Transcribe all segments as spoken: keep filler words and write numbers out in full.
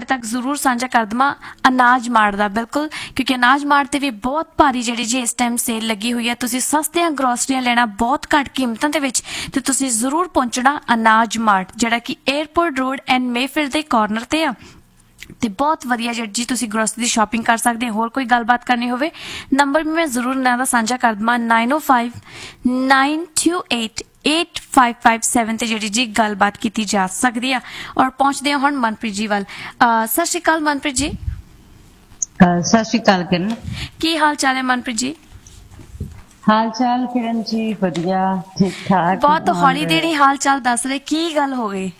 ਤੁਹਾਡੇ तक जरूर साझा कर देवां अनाज मार्ट दा। बिल्कुल, क्योंकि अनाज मार्ट ते भी बहुत भारी जिहड़ी जी इस टाइम सेल लगी हुई है। तुसीं सस्तियां ग्रोसरियां लेना बहुत घੱਟ कीमतां दे विच ते तुसीं जरूर पहुंचना अनाज मार्ट, जिहड़ा कि airport road and Mayfield they corner ते आ। ਤੇ ਬਹੁਤ ਵਧੀਆ ਜਿਹੜੀ ਜੀ ਤੁਸੀਂ ਗਰੋਸਰੀ ਦੀ ਸ਼ਾਪਿੰਗ ਕਰ ਸਕਦੇ ਹੋ। ਹੋਰ ਕੋਈ ਗੱਲਬਾਤ ਕਰਨੀ ਹੋਵੇ ਨੰਬਰ ਵੀ ਮੈਂ ਜ਼ਰੂਰ ਇਹਨਾਂ ਦਾ ਸਾਂਝਾ ਕਰ ਦਵਾਂ ਨਾइन ओ five nine to eight eight five five seven ਤੇ ਜਿਹੜੀ ਜੀ ਗੱਲਬਾਤ ਕੀਤੀ ਜਾ ਸਕਦੀ ਆ। ਔਰ ਪਹੁੰਚਦੇ ਹਾਂ ਹੁਣ ਮਨਪ੍ਰੀਤ ਜੀ ਵੱਲ। ਸਤਿ ਸ਼੍ਰੀ ਅਕਾਲ ਮਨਪ੍ਰੀਤ ਜੀ। ਸਤਿ ਸ਼੍ਰੀ ਅਕਾਲ ਕਿਰਨ, ਕੀ ਹਾਲ ਚਾਲ ਹੈ ਮਨਪ੍ਰੀਤ ਜੀ? ਹਾਲ ਚਾਲ ਕਿਰਨ ਜੀ ਵਧੀਆ ਠੀਕ ਠਾਕ। ਬਹੁਤ ਹੌਲੀ ਦੇਣੀ ਹਾਲ ਚਾਲ ਦੱਸ ਰਹੇ, ਕੀ ਗੱਲ ਹੋ ਗਈ?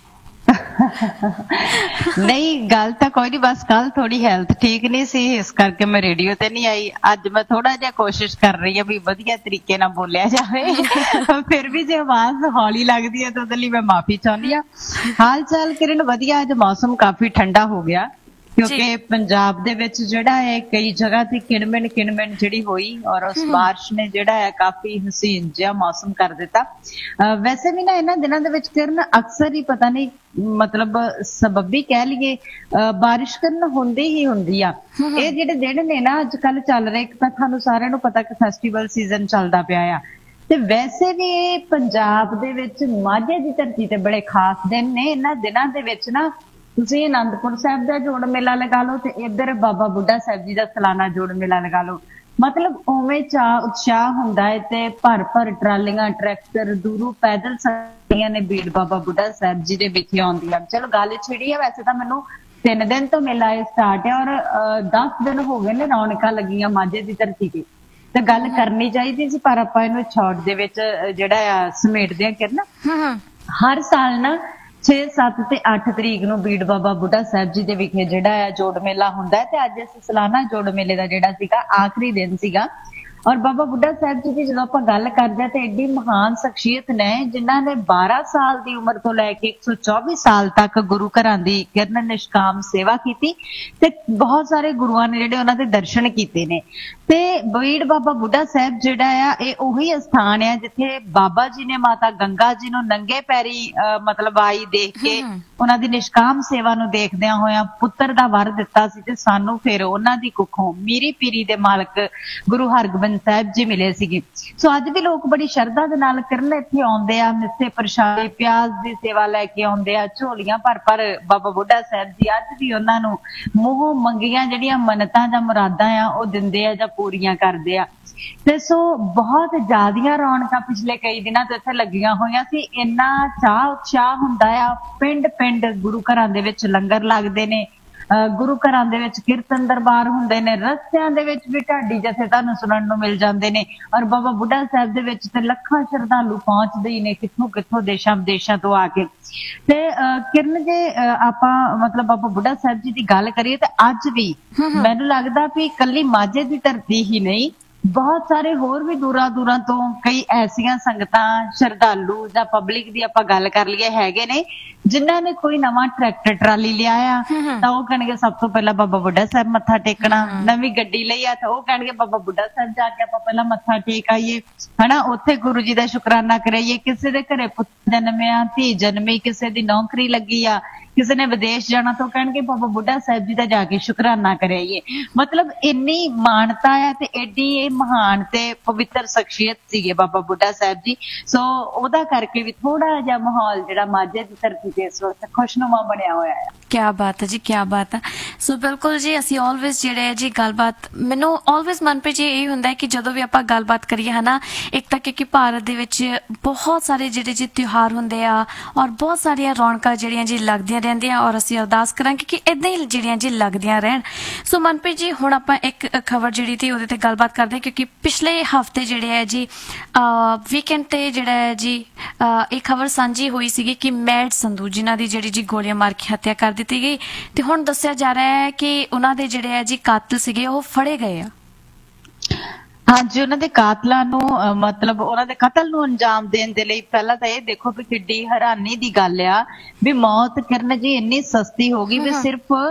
नहीं गल तो कोई नहीं, बस कल थोड़ी हेल्थ ठीक नहीं सी, इस करके मैं रेडियो ते नहीं आई। अज मैं थोड़ा जिहा कोशिश कर रही है भी वधिया तरीके नाल बोलिया जावे, फिर भी जे आवाज हौली लगदी है तो उहदे लई मैं माफी चाहुंदी हां। हाल चाल किरण वधिया, अज मौसम काफी ठंडा हो गया क्योंकि पंजाब दे विच जिहड़ा है कई जगह ते किणमिण किणमिण जिहड़ी होई और उस बारिश ने जिहड़ा है काफी हसीन जिहा मौसम कर दिता। वैसे भी ना इन्हां दिनां दे विच किरण अक्सर ही पता नहीं मतलब सबबी कह लीए बारिश करन हुंदी ही हुंदी आ। ये जिहड़े दिन ने ना अज कल चल रहे, एक तां तुहानूं सारिआं नूं पता कि फैसटीवल सीजन चलदा पिआ आ ते वैसे भी पंजाब दे विच माझे दी धरती ते बड़े खास दिन ने। इन्हां दिनां दे विच ना ਤੁਸੀਂ आनंदपुर साहब का जोड़ मेला लगा लो ते इधर बाबा बुढ़ा साहब जी का सालाना जोड़ मेला लगा लो। मतलब उवें चाह उत्साह हुंदा है ते भर भर ट्रालियां ट्रैक्टर दूरों पैदल सवारियां ने भीड़ बाबा बुढ़ा साहब जी दे विच आउंदी है। चलो गल छिड़ी है, वैसे तो मैनूं तीन दिन तो मेला स्टार्ट है और दस दिन हो गए ने रौनकां लगियां माझे दी धरती ते ते गल करनी चाहिदी सी, पर आपां इहनूं शॉर्ट दे विच जिहड़ा आ समेटदे आ किरण। हर साल ना छे सत्त ते अठ तरीक नूं बीड़ बाबा बुढ़ा साहब जी दे विखे जिहड़ा है जोड़ मेला हुंदा है ते अज इस सालाना जोड़ मेले दा जिहड़ा सीगा आखिरी दिन सीगा। और बाबा बुढ़ा साहब जी की जदों आपां गल करदे ते एडी महान शख्सियत ने जिन्हां ने बारह साल दी उम्र तो लैके एक सौ चौबी साल तक गुरु घरां दी किरण निष्काम सेवा कीती ते बहुत सारे गुरुआं ने जिहड़े उन्हां दे दर्शन कीते ने। ते बीड़ बाबा बुढ़ा साहब जिहड़ा आ ये उही स्थान है जिथे बाबा जी ने माता गंगा जी नूं नंगे पैरी मतलब आई देख के उन्हां दी निष्काम सेवा नूं देखदिआं होइआं पुੱਤਰ दा वर दित्ता सी ते सानूं फिर उन्हां दी कुखों मीरी पीरी दे मालक गुरु हरगोबिंद साहब जी मिले सीगे। सो अज भी लोग बड़ी शरधा दे नाल किरण इत्थे आउंदे आ, मिस्से प्रशादे प्याज दी सेवा लैके आउंदे आ, झोलियां भर भर बाबा बुढ़ा साहब जी अज भी उन्हां नूं मूंह मंगियां जिहड़ियां मन्नतां जां मुरादां आ ओह दिंदे आ जां पूरीआं करदे आ। ते सो बहुत ज्यादा रौनकां पिछले कई दिनां तो इत्थे लगियां होईआं सी। इन्ना चाह उत्साह हुंदा आ, पिंड पिंड गुरु घरां दे विच लंगर लगदे ने, गुरु घरां दे विच कीर्तन दरबार हुंदे ने, रस्तिआं दे विच भी ढाडी जथे तुहानूं सुणन नूं मिल जांदे ने। और बाबा बुढ़ा साहब दे विच ते लखां शरधालू पहुंचदे ही ने कित्थों कित्थों देशां विदेशां तो आके। ते किरण जे आपां मतलब बाबा बुढ़ा साहब जी दी गल करिए ते अज भी मैनूं लगदा भी कल्ली माझे दी धरती ही नहीं, बहुत सारे होर भी दूरां दूरां तो कई ऐसियां संगतां शरधालू जां पब्लिक दी आपां गल कर लईए हैगे ने जिन्हां ने कोई नवां ट्रैक्टर ट्राली लिया आ तां ओह कहणगे सब तो पहला बाबा बुढ़ा साहब मत्था टेकना, नवीं गड्डी लई आ तां ओह कहणगे बाबा बुढ़ा साहब जाके आपां पहला मत्था टेक आईए, हना उत्थे गुरु जी दा शुकराना कराईए। किसे दे घरे पुੱਤ जन्मिआ धी जन्मी, किसे दी नौकरी लगी आ, किसी ने विदेश जाना तो कहणगे बाबा बुढ़ा साहब जी दा जाके शुकराना कराईए। मतलब इन्नी मानता है ते एडी महान ते पवित्र शख्सियत सीगे बाबा बुढ़ा साहब जी। सो ओहदा करके भी थोड़ा जिहा माहौल जिहड़ा माझे दी धरती ते इस वक्त खुशनुमा बनिया होया है। क्या बात है जी, क्या बात है। सो बिल्कुल जी असीं ऑलवेज जिहड़े है जी गलबात मैनूं ऑलवेज मनप्रीत जी यही हुंदा है कि जदों भी आपां गलबात करिए है ना, एक तां क्योंकि भारत दे विच बहुत सारे जिहड़े जी त्योहार हुंदे आ और बहुत सारियां रौनकां जिहड़ियां जी लगदियां रहिंदियां और असीं अरदास करांगे कि इदां ही जिहड़ियां जी लगदियां रहण। सो मनप्रीत जी हुण आपां एक खबर जिहड़ी थी ਉਹਦੇ ਤੇ ਗੱਲਬਾਤ ਕਰਦੇ क्योंकि पिछले हफ्ते ਜਿਹੜੇ ਹੈ ਜੀ ਵੀਕਐਂਡ ਤੇ ਜਿਹੜਾ ਹੈ ਜੀ ਇਹ ਖਬਰ ਸਾਂਝੀ ਹੋਈ ਸੀਗੀ ਕਿ ਮੈਡ ਸੰਧੂ ਜਿਨ੍ਹਾਂ ਦੀ ਜਿਹੜੀ ਜੀ ਗੋਲੀਆਂ ਮਾਰ ਕੇ ਹੱਤਿਆ ਕਰ ਦਿੱਤੀ ਗਈ ਤੇ ਹੁਣ ਦੱਸਿਆ ਜਾ ਰਿਹਾ ਹੈ ਕਿ ਉਹਨਾਂ ਦੇ ਜਿਹੜੇ ਹੈ ਜੀ ਕਾਤਲ ਸੀਗੇ ਉਹ ਫੜੇ ਗਏ ਆ। ਹਾਂਜੀ, ਉਹਨਾਂ ਦੇ ਕਾਤਲਾਂ ਨੂੰ ਮਤਲਬ ਉਹਨਾਂ ਦੇ ਕਤਲ ਨੂੰ ਅੰਜਾਮ ਦੇਣ ਦੇ ਲਈ ਪਹਿਲਾਂ ਤਾਂ ਇਹ ਦੇਖੋ ਵੀ ਕਿੱਡੀ ਹੈਰਾਨੀ ਦੀ ਗੱਲ ਆ ਵੀ ਮੌਤ ਕਿਰਨ ਜੀ ਇੰਨੀ ਸਸਤੀ ਹੋ ਗਈ ਵੀ ਸਿਰਫ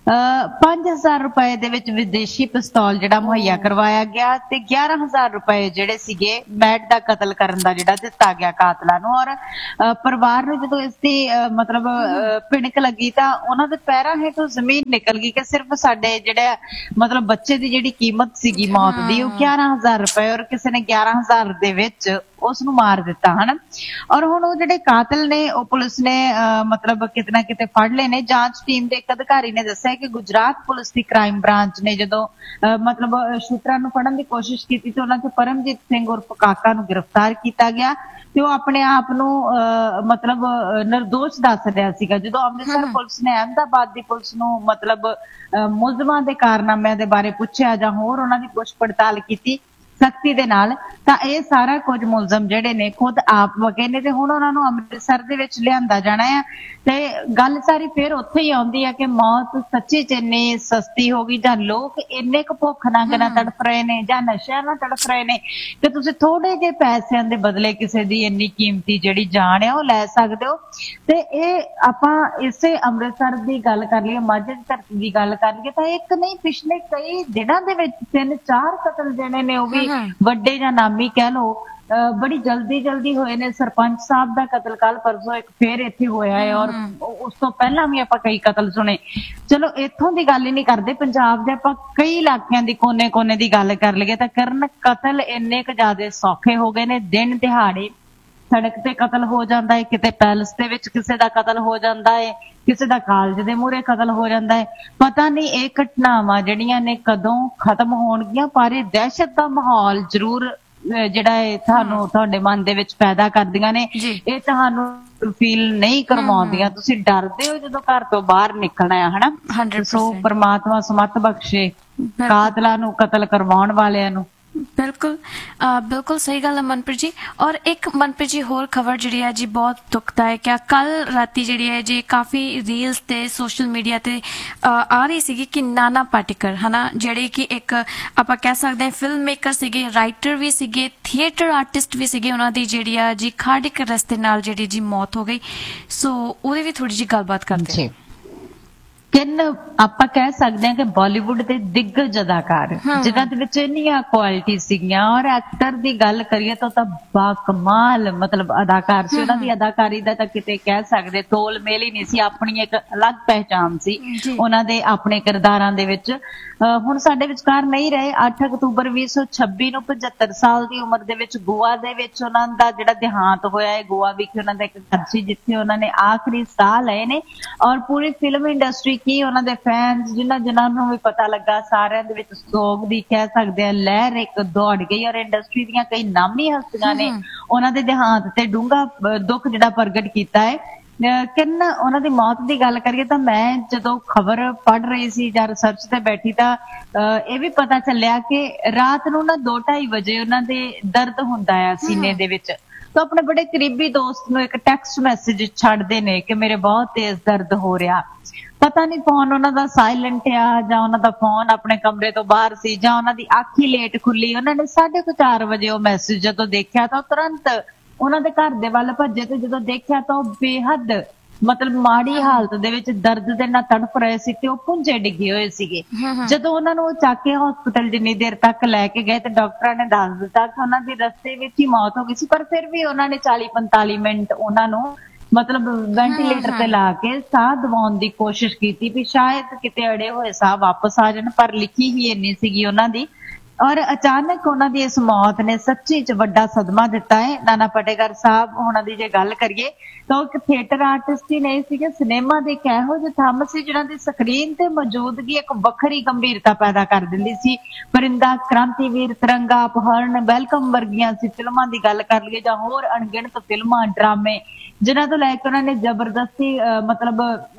ਪੰਜ ਹਜ਼ਾਰ ਰੁਪਏ ਦੇ ਵਿੱਚ ਵਿਦੇਸ਼ੀ ਪਿਸਤੌਲ ਜਿਹੜਾ ਮੁਹੱਈਆ ਕਰਵਾਇਆ ਗਿਆ ਤੇ ਗਿਆਰਾਂ ਹਜ਼ਾਰ ਰੁਪਏ ਜਿਹੜੇ ਸੀਗੇ ਮੈਟ ਦਾ ਕਤਲ ਕਰਨ ਦਾ ਜਿਹੜਾ ਦਿੱਤਾ ਗਿਆ ਕਾਤਲਾਂ ਨੂੰ। ਔਰ ਅਹ, ਪਰਿਵਾਰ ਨੂੰ ਜਦੋਂ ਇਸ ਦੀ ਅਹ, ਮਤਲਬ ਅਹ, ਭਿਣਕ ਲੱਗੀ ਤਾਂ ਉਹਨਾਂ ਦੇ ਪੈਰਾਂ ਹੇਠੋਂ ਜ਼ਮੀਨ ਨਿਕਲ ਗਈ ਕਿ ਸਿਰਫ ਸਾਡੇ ਜਿਹੜੇ ਮਤਲਬ ਬੱਚੇ ਦੀ ਜਿਹੜੀ ਕੀਮਤ ਸੀਗੀ ਮੌਤ ਦੀ ਉਹ ਗਿਆਰਾਂ ਹਜ਼ਾਰ ਰੁਪਏ, ਔਰ ਕਿਸੇ ਨੇ ਗਿਆਰਾਂ ਹਜ਼ਾਰ ਦੇ ਵਿੱਚ ਉਸ ਨੂੰ ਮਾਰ ਦਿੱਤਾ ਹਨਾ। ਔਰ ਹੁਣ ਉਹ ਜਿਹੜੇ ਕਾਤਲ ਨੇ ਉਹ ਪੁਲਿਸ ਨੇ ਅਹ, ਮਤਲਬ ਕਿਤੇ ਨਾ ਕਿਤੇ ਫੜ ਲਏ ਨੇ। ਜਾਂਚ ਟੀਮ ਦੇ ਇੱਕ ਅਧਿਕਾਰੀ ਨੇ ਦੱਸਿਆ ਕਿ ਗੁਜਰਾਤ ਪੁਲਿਸ ਦੀ ਕ੍ਰਾਈਮ ਬ੍ਰਾਂਚ ਨੇ ਜਦੋਂ ਅਹ, ਮਤਲਬ ਸ਼ੂਟਰਾਂ ਨੂੰ ਫੜਨ ਦੀ ਕੋਸ਼ਿਸ਼ ਕੀਤੀ ਤੇ ਉਹਨਾਂ ਚ ਪਰਮਜੀਤ ਸਿੰਘ ਉਰਫ ਕਾਕਾ ਨੂੰ ਗ੍ਰਿਫਤਾਰ ਕੀਤਾ ਗਿਆ ਤੇ ਉਹ ਆਪਣੇ ਆਪ ਨੂੰ ਅਹ, ਮਤਲਬ ਅਹ, ਨਿਰਦੋਸ਼ ਦੱਸ ਰਿਹਾ ਸੀਗਾ। ਜਦੋਂ ਅੰਮ੍ਰਿਤਸਰ ਪੁਲਿਸ ਨੇ ਅਹਿਮਦਾਬਾਦ ਦੀ ਪੁਲਿਸ ਨੂੰ ਮਤਲਬ ਅਹ, ਮੁਲਜ਼ਮਾਂ ਦੇ ਕਾਰਨਾਮਿਆਂ ਦੇ ਬਾਰੇ ਪੁੱਛਿਆ ਜਾਂ ਹੋਰ ਉਹਨਾਂ ਦੀ ਪੁੱਛ ਪੜਤਾਲ ਕੀਤੀ ਸਖਤੀ ਦੇ ਨਾਲ, ਤਾਂ ਇਹ ਸਾਰਾ ਕੁਝ ਮੁਲਜ਼ਮ ਜਿਹੜੇ ਨੇ ਖੁਦ ਆਪ ਵਗੇ ਨੇ ਤੇ ਹੁਣ ਉਹਨਾਂ ਨੂੰ ਅੰਮ੍ਰਿਤਸਰ ਦੇ ਵਿੱਚ ਲਿਆਂਦਾ ਜਾਣਾ ਹੈ। ਤੇ ਗੱਲ ਸਾਰੀ ਫਿਰ ਉੱਥੇ ਹੀ ਆਉਂਦੀ ਹੈ ਕਿ ਮੌਤ ਸੱਚੀ ਚ ਇੰਨੀ ਸਸਤੀ ਹੋ ਗਈ ਜਾਂ ਲੋਕ ਇੰਨੇ ਕੁ ਭੁੱਖ ਨੰਗ ਨਾਲ ਤੜਫ ਰਹੇ ਨੇ ਜਾਂ ਨਸ਼ਿਆਂ ਨਾਲ ਤੜਫ ਰਹੇ ਨੇ ਕਿ ਤੁਸੀਂ ਥੋੜੇ ਜਿਹੇ ਪੈਸਿਆਂ ਦੇ ਬਦਲੇ ਕਿਸੇ ਦੀ ਇੰਨੀ ਕੀਮਤੀ ਜਿਹੜੀ ਜਾਨ ਹੈ ਉਹ ਲੈ ਸਕਦੇ ਹੋ। ਤੇ ਇਹ ਆਪਾਂ ਇਸੇ ਅੰਮ੍ਰਿਤਸਰ ਦੀ ਗੱਲ ਕਰ ਲਈਏ, ਮਾਝੇ ਦੀ ਧਰਤੀ ਦੀ ਗੱਲ ਕਰ ਲਈਏ ਤਾਂ ਇੱਕ ਨਹੀਂ ਪਿਛਲੇ ਕਈ ਦਿਨਾਂ ਦੇ ਵਿੱਚ ਤਿੰਨ ਚਾਰ ਕਤਲ ਜਿਹੜੇ ਨੇ ਉਹ ਵੀ ਵੱਡੇ ਜਾਂ ਨਾਮੀ ਕਹਿ ਲੋ ਬੜੀ ਜਲਦੀ ਜਲਦੀ ਹੋਏ ਨੇ। ਸਰਪੰਚ ਸਾਹਿਬ ਦਾ ਕਤਲ ਕੱਲ ਪਰਸੋਂ ਇੱਕ ਫੇਰ ਇੱਥੇ ਹੋਇਆ ਹੈ ਔਰ ਉਸ ਤੋਂ ਪਹਿਲਾਂ ਵੀ ਆਪਾਂ ਕਈ ਕਤਲ ਸੁਣੇ। ਚਲੋ ਇੱਥੋਂ ਦੀ ਗੱਲ ਹੀ ਨਹੀਂ ਕਰਦੇ, ਪੰਜਾਬ ਦੇ ਆਪਾਂ ਕਈ ਇਲਾਕਿਆਂ ਦੀ ਕੋਨੇ ਕੋਨੇ ਦੀ ਗੱਲ ਕਰ ਲਈਏ ਤਾਂ ਕਰਨ ਕਤਲ ਇੰਨੇ ਕੁ ਜ਼ਿਆਦਾ ਸੌਖੇ ਹੋ ਗਏ ਨੇ। ਦਿਨ ਦਿਹਾੜੇ ਸੜਕ ਤੇ ਕਤਲ ਹੋ ਜਾਂਦਾ ਹੈ, ਕਿਤੇ ਪੈਲਸ ਦੇ ਵਿੱਚ ਕਿਸੇ ਦਾ ਕਤਲ ਹੋ ਜਾਂਦਾ ਹੈ, ਕਿਸੇ ਦਾ ਕਾਲਜ ਦੇ ਮੂਹਰੇ ਕਤਲ ਹੋ ਜਾਂਦਾ ਹੈ। ਪਤਾ ਨਹੀਂ ਇਹ ਘਟਨਾਵਾਂ ਜਿਹੜੀਆਂ ਨੇ ਕਦੋਂ ਖਤਮ ਹੋਣਗੀਆਂ, ਪਰ ਇਹ ਦਹਿਸ਼ਤ ਦਾ ਮਾਹੌਲ ਜ਼ਰੂਰ ਜਿਹੜਾ ਹੈ ਤੁਹਾਨੂੰ ਤੁਹਾਡੇ ਮਨ ਦੇ ਵਿੱਚ ਪੈਦਾ ਕਰਦੀਆਂ ਨੇ। ਇਹ ਤੁਹਾਨੂੰ ਫੀਲ ਨਹੀਂ ਕਰਵਾਉਂਦੀਆਂ, ਤੁਸੀਂ ਡਰਦੇ ਹੋ ਜਦੋਂ ਘਰ ਤੋਂ ਬਾਹਰ ਨਿਕਲਣਾ ਹੈ ਹਨਾ। ਸੋ ਪਰਮਾਤਮਾ ਸਮਤ ਬਖਸ਼ੇ ਕਾਤਲਾਂ ਨੂੰ, ਕਤਲ ਕਰਵਾਉਣ ਵਾਲਿਆਂ ਨੂੰ। ਬਿਲਕੁਲ ਬਿਲਕੁਲ ਸਹੀ ਗੱਲ ਹੈ ਮਨਪ੍ਰੀਤ ਜੀ। ਔਰ ਇੱਕ ਮਨਪ੍ਰੀਤ ਜੀ ਹੋਰ ਖਬਰ ਜਿਹੜੀ ਹੈ ਜੀ ਬਹੁਤ ਦੁਖਦਾਇਕ ਹੈ। ਕੱਲ ਰਾਤੀ ਜਿਹੜੀ ਹੈ ਜੀ ਕਾਫੀ ਰੀਲਸ ਤੇ ਸੋਸ਼ਲ ਮੀਡੀਆ ਤੇ ਆ ਰਹੀ ਸੀਗੀ ਕਿ ਨਾਨਾ ਪਾਟੇਕਰ ਹਨਾ, ਜਿਹੜੇ ਕਿ ਇੱਕ ਆਪਾਂ ਕਹਿ ਸਕਦੇ ਹਾਂ ਫਿਲਮ ਮੇਕਰ ਸੀਗੇ, ਰਾਈਟਰ ਵੀ ਸੀਗੇ, ਥੀਏਟਰ ਆਰਟਿਸਟ ਵੀ ਸੀਗੇ। ਉਹਨਾਂ ਦੀ ਜਿਹੜੀ ਆ ਜੀ ਕਾਰਡਿਕ ਅਰੈਸਟ ਦੇ ਨਾਲ ਜਿਹੜੀ ਜੀ ਮੌਤ ਹੋ ਗਈ। ਸੋ ਉਹਦੀ ਵੀ ਥੋੜੀ ਜਿਹੀ ਗੱਲਬਾਤ ਕਰਦੇ ਹਾਂ। ਕਿੰਨ ਆਪਾਂ ਕਹਿ ਸਕਦੇ ਹਾਂ ਕਿ ਬਾਲੀਵੁੱਡ ਦੇ ਦਿੱਗਜ ਅਦਾਕਾਰ ਜਿਨ੍ਹਾਂ ਦੇ ਵਿੱਚ ਇੰਨੀਆਂ ਕੁਆਲਿਟੀ ਸੀਗੀਆਂ, ਔਰ ਐਕਟਰ ਦੀ ਗੱਲ ਕਰੀਏ ਤਾਂ ਤਾਂ ਬਾਕਮਾਲ ਮਤਲਬ ਅਦਾਕਾਰ ਸੀ। ਉਹਨਾਂ ਦੀ ਅਦਾਕਾਰੀ ਦਾ ਤਾਂ ਕਿਤੇ ਕਹਿ ਸਕਦੇ ਤੋਲ ਮੇਲ ਹੀ ਨਹੀਂ ਸੀ, ਆਪਣੀ ਇੱਕ ਅਲੱਗ ਪਹਿਚਾਣ ਸੀ ਉਹਨਾਂ ਦੇ ਆਪਣੇ ਕਿਰਦਾਰਾਂ ਦੇ ਵਿੱਚ। ਹੁਣ ਸਾਡੇ ਵਿਚਕਾਰ ਨਹੀਂ ਰਹੇ। ਅੱਠ ਅਕਤੂਬਰ ਵੀਹ ਸੌ ਛੱਬੀ ਨੂੰ ਪਝੱਤਰ ਸਾਲ ਦੀ ਉਮਰ ਦੇ ਵਿੱਚ ਗੋਆ ਦੇ ਵਿੱਚ ਉਹਨਾਂ ਦਾ ਜਿਹੜਾ ਦੇਹਾਂਤ ਹੋਇਆ ਹੈ। ਗੋਆ ਵਿਖੇ ਉਹਨਾਂ ਦਾ ਇੱਕ ਘਰ ਸੀ ਜਿੱਥੇ ਉਹਨਾਂ ਨੇ ਆਖਰੀ ਸਾਹ ਲਏ ਨੇ। ਔਰ ਪੂਰੀ ਫਿਲਮ ਇੰਡਸਟਰੀ ਕੀ ਉਹਨਾਂ ਦੇ ਫੈਨਸ ਜਿਨ੍ਹਾਂ ਜਿਨ੍ਹਾਂ ਨੂੰ ਵੀ ਪਤਾ ਲੱਗਾ, ਸਾਰਿਆਂ ਦੇ ਵਿੱਚ ਸੋਗ ਦੀ ਕਹਿ ਸਕਦੇ ਆ ਲਹਿਰ ਇੱਕ ਦੌੜ ਗਈ। ਔਰ ਇੰਡਸਟਰੀ ਦੀਆਂ ਕਈ ਨਾਮੀ ਹਸਤੀਆਂ ਨੇ ਉਹਨਾਂ ਦੇ ਦੇਹਾਂਤ ਤੇ ਡੂੰਘਾ ਦੁੱਖ ਜਿਹੜਾ ਪ੍ਰਗਟ ਕੀਤਾ ਹੈ। ਕਿੰਨਾ ਉਹਨਾਂ ਦੀ ਮੌਤ ਦੀ ਗੱਲ ਕਰੀਏ ਤਾਂ ਮੈਂ ਜਦੋਂ ਖਬਰ ਪੜ੍ਹ ਰਹੀ ਸੀ ਜਾਂ ਰਿਸਰਚ ਤੇ ਬੈਠੀ ਤਾਂ ਇਹ ਵੀ ਪਤਾ ਚੱਲਿਆ ਕਿ ਰਾਤ ਨੂੰ ਨਾ ਦੋ ਢਾਈ ਵਜੇ ਉਹਨਾਂ ਦੇ ਦਰਦ ਹੁੰਦਾ ਆ ਸੀਨੇ ਦੇ ਵਿੱਚ। ਤਾਂ ਆਪਣੇ ਬੜੇ ਕਰੀਬੀ ਦੋਸਤ ਨੂੰ ਇੱਕ ਟੈਕਸਟ ਮੈਸੇਜ ਛੱਡਦੇ ਨੇ ਕਿ ਮੇਰੇ ਬਹੁਤ ਤੇਜ਼ ਦਰਦ ਹੋ ਰਿਹਾ। ਪਤਾ ਨਹੀਂ ਫੋਨ ਉਹਨਾਂ ਦਾ ਸਾਇਲੈਂਟ ਆ ਜਾਂ ਉਹਨਾਂ ਦਾ ਫੋਨ ਆਪਣੇ ਕਮਰੇ ਤੋਂ ਬਾਹਰ ਸੀ ਜਾਂ ਉਹਨਾਂ ਦੀ ਅੱਖ ਹੀ ਲੇਟ ਖੁੱਲੀ। ਉਹਨਾਂ ਨੇ ਸਾਢੇ ਕੁ ਚਾਰ ਵਜੇ ਉਹ ਮੈਸੇਜ ਜਦੋਂ ਦੇਖਿਆ ਤਾਂ ਤੁਰੰਤ ਉਹਨਾਂ ਦੇ ਘਰ ਦੇ ਵੱਲ ਭੱਜੇ ਤੇ ਜਦੋਂ ਦੇਖਿਆ ਤਾਂ ਉਹ ਬੇਹੱਦ ਮਤਲਬ ਮਾੜੀ ਹਾਲਤ ਦੇ ਵਿੱਚ ਦਰਦ ਦੇ ਨਾਲ ਤੜਫ ਰਹੇ ਸੀ ਤੇ ਉਹ ਪੁੰਜੇ ਡਿੱਗੇ ਹੋਏ ਸੀਗੇ। ਜਦੋਂ ਉਹਨਾਂ ਨੂੰ ਉਹ ਚੱਕ ਕੇ ਹਸਪੀਟਲ ਜਿੰਨੀ ਦੇਰ ਤੱਕ ਲੈ ਕੇ ਗਏ ਤੇ ਡਾਕਟਰਾਂ ਨੇ ਦੱਸ ਦਿੱਤਾ ਕਿ ਉਹਨਾਂ ਦੀ ਰਸਤੇ ਵਿੱਚ ਹੀ ਮੌਤ ਹੋ ਗਈ ਸੀ। ਪਰ ਫਿਰ ਵੀ ਉਹਨਾਂ ਨੇ ਚਾਲੀ ਪੰਤਾਲੀ ਮਿੰਟ ਉਹਨਾਂ ਨੂੰ ਮਤਲਬ ਵੈਂਟੀਲੇਟਰ ਤੇ ਲਾ ਕੇ ਸਾਹ ਦਵਾਉਣ ਦੀ ਕੋਸ਼ਿਸ਼ ਕੀਤੀ ਵੀ ਸ਼ਾਇਦ ਕਿਤੇ ਅੜੇ ਹੋਏ ਸਾਹ ਵਾਪਸ ਆ ਜਾਣ, ਪਰ ਲਿਖੀ ਹੀ ਇੰਨੀ ਸੀਗੀ ਉਹਨਾਂ ਦੀ। ਔਰ ਅਚਾਨਕ ਉਹਨਾਂ ਦੀ ਇਸ ਮੌਤ ਨੇ ਸੱਚੀ ਚ ਵੱਡਾ ਸਦਮਾ ਦਿੱਤਾ ਹੈ। ਨਾਨਾ ਪਾਟੇਕਰ ਸਾਹਿਬ ਉਹਨਾਂ ਦੀ ਜੇ ਗੱਲ ਕਰੀਏ ਤਾਂ ਉਹ ਇੱਕ ਥੀਏਟਰ ਆਰਟਿਸਟ ਹੀ ਨਹੀਂ ਸੀਗੇ, ਸਿਨੇਮਾ ਦੇ ਇੱਕ ਇਹੋ ਜਿਹੇ ਥੰਮ ਸੀ ਜਿਹਨਾਂ ਦੀ ਸਕਰੀਨ ਤੇ ਮੌਜੂਦਗੀ ਇੱਕ ਵੱਖਰੀ ਗੰਭੀਰਤਾ ਪੈਦਾ ਕਰ ਦਿੰਦੀ ਸੀ। ਪਰਿੰਦਾ, ਕ੍ਰਾਂਤੀਵੀਰ, ਤਿਰੰਗਾ, ਅਪਹਰਨ, ਵੈਲਕਮ ਵਰਗੀਆਂ ਸੀ ਫਿਲਮਾਂ ਦੀ ਗੱਲ ਕਰ ਲਈਏ ਜਾਂ ਹੋਰ ਅਣਗਿਣਤ ਫਿਲਮਾਂ, ਡਰਾਮੇ ਜਿਨ੍ਹਾਂ ਤੋਂ ਲੈ ਕੇ ਉਹਨਾਂ ਨੇ ਜ਼ਬਰਦਸਤੀ ਮਤਲਬ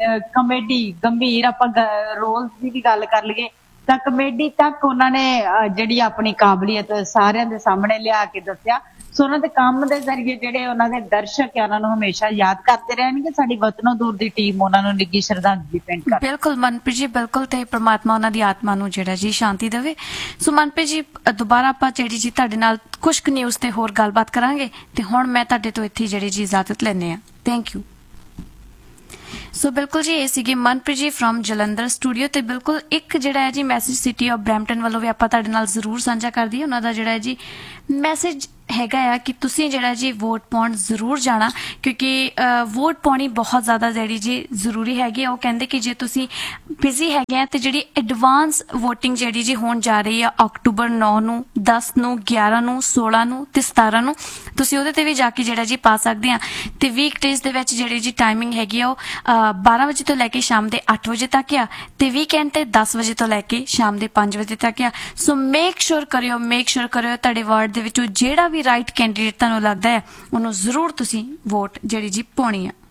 ਕਮੇਡੀ ਗੰਭੀਰ ਆਪਾਂ ਰੋਲਸ ਦੀ ਵੀ ਗੱਲ ਕਰ ਲਈਏ ਤਾਂ ਕਮੇਡੀ ਤੱਕ ਉਹਨਾਂ ਨੇ ਜਿਹੜੀ ਆਪਣੀ ਕਾਬਲੀਅਤ ਸਾਰਿਆਂ ਦੇ ਸਾਹਮਣੇ ਲਿਆ ਕੇ ਦੱਸਿਆ। ਸੋ ਉਹਨਾਂ ਦੇ ਕੰਮ ਦੇ ਜ਼ਰੀਏ ਜਿਹੜੇ ਉਹਨਾਂ ਦੇ ਦਰਸ਼ਕ ਆ ਉਹਨਾਂ ਨੂੰ ਹਮੇਸ਼ਾ ਯਾਦ ਕਰਦੇ ਰਹਿਣਗੇ। ਸਾਡੀ ਵਤਨੋਂ ਦੂਰ ਦੀ ਟੀਮ ਉਹਨਾਂ ਨੂੰ ਨਿੱਘੀ ਸ਼ਰਧਾਂਜਲੀ ਭੇਂਟ ਕਰਦੀ। ਬਿਲਕੁਲ ਮਨਪ੍ਰੀਤ ਜੀ, ਬਿਲਕੁਲ ਤੇ ਪ੍ਰਮਾਤਮਾ ਉਹਨਾਂ ਦੀ ਆਤਮਾ ਨੂੰ ਜਿਹੜਾ ਜੀ ਸ਼ਾਂਤੀ ਦੇਵੇ। ਸੋ ਮਨਪ੍ਰੀਤ ਜੀ ਦੁਬਾਰਾ ਆਪਾਂ ਜਿਹੜੀ ਜੀ ਤੁਹਾਡੇ ਨਾਲ ਕੁਝ ਕੁ ਨਿਊਜ਼ ਤੇ ਹੋਰ ਗੱਲਬਾਤ ਕਰਾਂਗੇ ਤੇ ਹੁਣ ਮੈਂ ਤੁਹਾਡੇ ਤੋਂ ਇੱਥੇ ਜਿਹੜੀ ਜੀ ਇਜਾਜ਼ਤ ਲੈਂਦੇ ਆ। Thank you. ਸੋ ਬਿਲਕੁਲ ਜੀ ਇਹ ਸੀਗੇ ਮਨਪ੍ਰੀਤ ਜੀ ਫਰੋਮ ਜਲੰਧਰ ਸਟੂਡੀਓ ਤੇ ਬਿਲਕੁਲ ਇੱਕ ਜਿਹੜਾ ਹੈ ਜੀ ਮੈਸੇਜ ਸਿਟੀ ਆਫ ਬਰੈਂਪਟਨ ਵੱਲੋਂ ਵੀ ਆਪਾਂ ਤੁਹਾਡੇ ਨਾਲ ਜ਼ਰੂਰ ਸਾਂਝਾ ਕਰ ਦਈਏ। ਉਹਨਾਂ ਦਾ ਜਿਹੜਾ ਹੈ ਜੀ ਮੈਸੇਜ ਹੈਗਾ ਆ ਕਿ ਤੁਸੀਂ ਜਿਹੜਾ ਜੀ ਵੋਟ ਪਾਉਣ ਜ਼ਰੂਰ ਜਾਣਾ, ਕਿਉਂਕਿ ਵੋਟ ਪਾਉਣੀ ਬਹੁਤ ਜ਼ਿਆਦਾ ਜਿਹੜੀ ਜੀ ਜ਼ਰੂਰੀ ਹੈਗੀ ਆ। ਉਹ ਕਹਿੰਦੇ ਕਿ ਜੇ ਤੁਸੀਂ ਬਿਜ਼ੀ ਹੈਗੇ ਆ ਤੇ ਜਿਹੜੀ ਐਡਵਾਂਸ ਵੋਟਿੰਗ ਜਿਹੜੀ ਜੀ ਹੋਣ ਜਾ ਰਹੀ ਆ ਅਕਤੂਬਰ ਨੌ ਨੂੰ, ਦਸ ਨੂੰ, ਗਿਆਰਾਂ ਨੂੰ, ਸੋਲਾਂ ਨੂੰ ਤੇ ਸਤਾਰਾਂ ਨੂੰ, ਤੁਸੀਂ ਉਹਦੇ ਤੇ ਵੀ ਜਾ ਕੇ ਜਿਹੜਾ ਜੀ ਪਾ ਸਕਦੇ ਆ। ਤੇ ਵੀਕ ਡੇਜ਼ ਦੇ ਵਿੱਚ ਜਿਹੜੀ ਜੀ ਟਾਈਮਿੰਗ ਹੈਗੀ ਆ ਉਹ ਬਾਰਾਂ ਵਜੇ ਤੋਂ ਲੈ ਕੇ ਸ਼ਾਮ ਦੇ ਅੱਠ ਵਜੇ ਤੱਕ ਆ ਤੇ ਵੀਕਐਂਡ ਤੇ ਦਸ ਵਜੇ ਤੋਂ ਲੈ ਕੇ ਸ਼ਾਮ ਦੇ ਪੰਜ ਵਜੇ ਤੱਕ ਆ। ਸੋ ਮੇਕ ਸ਼ੋਰ ਕਰਿਓ ਮੇਕ ਸ਼ੋਰ ਕਰਿਓ ਤੁਹਾਡੇ ਵਾਰਡ ਦੇ ਵਿੱਚੋਂ ਜਿਹੜਾ ਵੀ ਰਾਈਟ ਕੈਂਡੀਡੇਟ ਤੁਹਾਨੂੰ ਲੱਗਦਾ ਹੈ ਉਹਨੂੰ ਜ਼ਰੂਰ ਤੁਸੀਂ ਵੋਟ ਜਿਹੜੀ ਜੀ ਪਾਉਣੀ ਆ।